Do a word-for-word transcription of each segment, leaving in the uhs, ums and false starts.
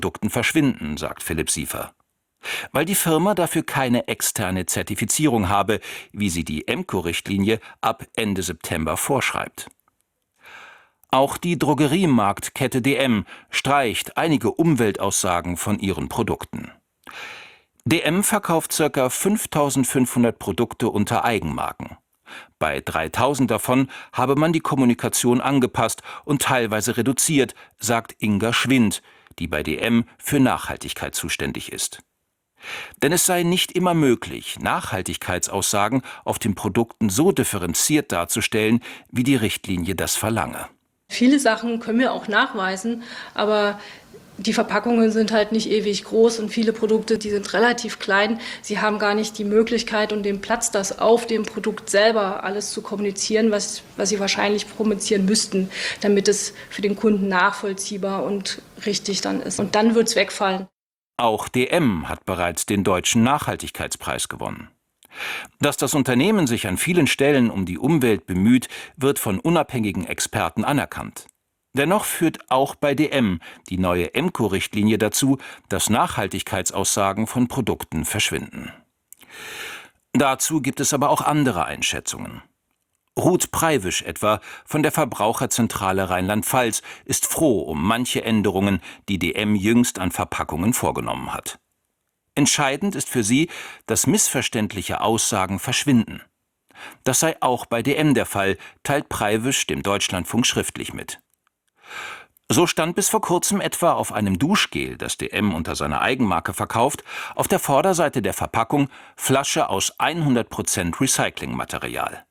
Produkten verschwinden, sagt Philipp Siefer. Weil die Firma dafür keine externe Zertifizierung habe, wie sie die Emco-Richtlinie ab Ende September vorschreibt. Auch die Drogeriemarktkette D M streicht einige Umweltaussagen von ihren Produkten. D M verkauft ca. fünftausendfünfhundert Produkte unter Eigenmarken. Bei dreitausend davon habe man die Kommunikation angepasst und teilweise reduziert, sagt Inga Schwind, die bei D M für Nachhaltigkeit zuständig ist. Denn es sei nicht immer möglich, Nachhaltigkeitsaussagen auf den Produkten so differenziert darzustellen, wie die Richtlinie das verlange. Viele Sachen können wir auch nachweisen, aber die Verpackungen sind halt nicht ewig groß und viele Produkte, die sind relativ klein. Sie haben gar nicht die Möglichkeit und den Platz, das auf dem Produkt selber alles zu kommunizieren, was, was sie wahrscheinlich kommunizieren müssten, damit es für den Kunden nachvollziehbar und richtig dann ist. Und dann wird es wegfallen. Auch D M hat bereits den Deutschen Nachhaltigkeitspreis gewonnen. Dass das Unternehmen sich an vielen Stellen um die Umwelt bemüht, wird von unabhängigen Experten anerkannt. Dennoch führt auch bei D M die neue Emco-Richtlinie dazu, dass Nachhaltigkeitsaussagen von Produkten verschwinden. Dazu gibt es aber auch andere Einschätzungen. Ruth Preiwisch etwa von der Verbraucherzentrale Rheinland-Pfalz ist froh um manche Änderungen, die D M jüngst an Verpackungen vorgenommen hat. Entscheidend ist für sie, dass missverständliche Aussagen verschwinden. Das sei auch bei D M der Fall, teilt Preiwisch dem Deutschlandfunk schriftlich mit. So stand bis vor kurzem etwa auf einem Duschgel, das D M unter seiner Eigenmarke verkauft, auf der Vorderseite der Verpackung Flasche aus hundert Prozent Recyclingmaterial.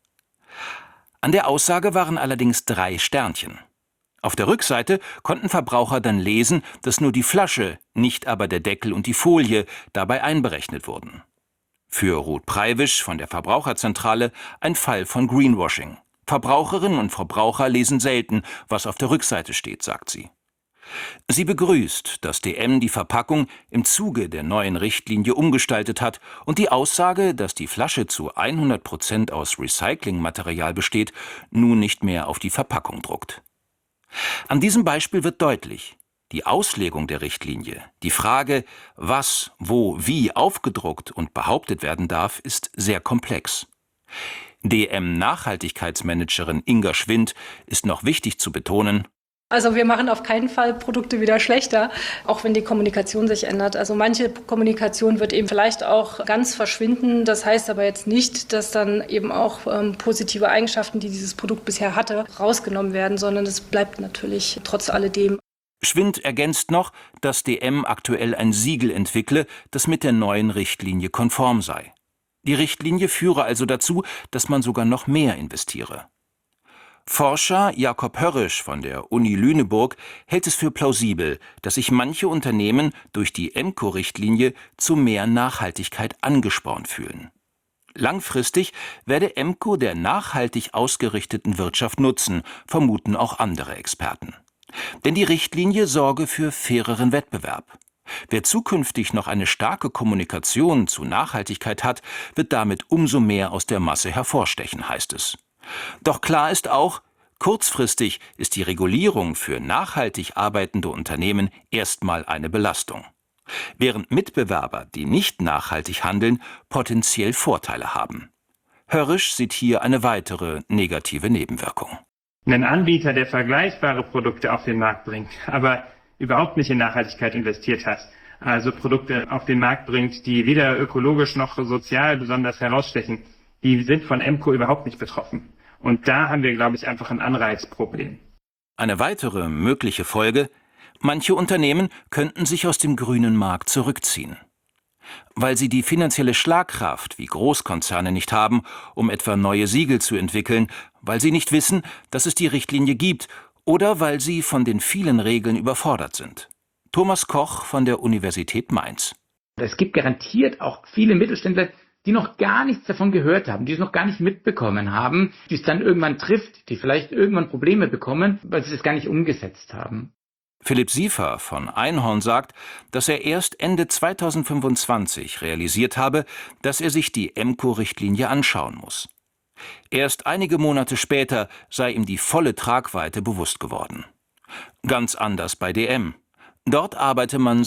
An der Aussage waren allerdings drei Sternchen. Auf der Rückseite konnten Verbraucher dann lesen, dass nur die Flasche, nicht aber der Deckel und die Folie dabei einberechnet wurden. Für Ruth Preiwisch von der Verbraucherzentrale ein Fall von Greenwashing. Verbraucherinnen und Verbraucher lesen selten, was auf der Rückseite steht, sagt sie. Sie begrüßt, dass D M die Verpackung im Zuge der neuen Richtlinie umgestaltet hat und die Aussage, dass die Flasche zu hundert Prozent aus Recyclingmaterial besteht, nun nicht mehr auf die Verpackung druckt. An diesem Beispiel wird deutlich, die Auslegung der Richtlinie, die Frage, was, wo, wie aufgedruckt und behauptet werden darf, ist sehr komplex. D M-Nachhaltigkeitsmanagerin Inga Schwind ist noch wichtig zu betonen: Also wir machen auf keinen Fall Produkte wieder schlechter, auch wenn die Kommunikation sich ändert. Also manche Kommunikation wird eben vielleicht auch ganz verschwinden. Das heißt aber jetzt nicht, dass dann eben auch ähm, positive Eigenschaften, die dieses Produkt bisher hatte, rausgenommen werden, sondern es bleibt natürlich trotz alledem. Schwind ergänzt noch, dass D M aktuell ein Siegel entwickle, das mit der neuen Richtlinie konform sei. Die Richtlinie führe also dazu, dass man sogar noch mehr investiere. Forscher Jakob Hörrisch von der Uni Lüneburg hält es für plausibel, dass sich manche Unternehmen durch die Emco-Richtlinie zu mehr Nachhaltigkeit angespornt fühlen. Langfristig werde Emco der nachhaltig ausgerichteten Wirtschaft nutzen, vermuten auch andere Experten. Denn die Richtlinie sorge für faireren Wettbewerb. Wer zukünftig noch eine starke Kommunikation zu Nachhaltigkeit hat, wird damit umso mehr aus der Masse hervorstechen, heißt es. Doch klar ist auch, kurzfristig ist die Regulierung für nachhaltig arbeitende Unternehmen erstmal eine Belastung. Während Mitbewerber, die nicht nachhaltig handeln, potenziell Vorteile haben. Hörrisch sieht hier eine weitere negative Nebenwirkung. Ein Anbieter, der vergleichbare Produkte auf den Markt bringt, aber überhaupt nicht in Nachhaltigkeit investiert hat, also Produkte auf den Markt bringt, die weder ökologisch noch sozial besonders herausstechen, die sind von Emco überhaupt nicht betroffen. Und da haben wir, glaube ich, einfach ein Anreizproblem. Eine weitere mögliche Folge: Manche Unternehmen könnten sich aus dem grünen Markt zurückziehen. Weil sie die finanzielle Schlagkraft wie Großkonzerne nicht haben, um etwa neue Siegel zu entwickeln, weil sie nicht wissen, dass es die Richtlinie gibt, oder weil sie von den vielen Regeln überfordert sind. Thomas Koch von der Universität Mainz. Es gibt garantiert auch viele Mittelständler, die noch gar nichts davon gehört haben, die es noch gar nicht mitbekommen haben, die es dann irgendwann trifft, die vielleicht irgendwann Probleme bekommen, weil sie es gar nicht umgesetzt haben. Philipp Siefer von Einhorn sagt, dass er erst Ende zweitausendfünfundzwanzig realisiert habe, dass er sich die Emco-Richtlinie anschauen muss. Erst einige Monate später sei ihm die volle Tragweite bewusst geworden. Ganz anders bei D M. Dort arbeite man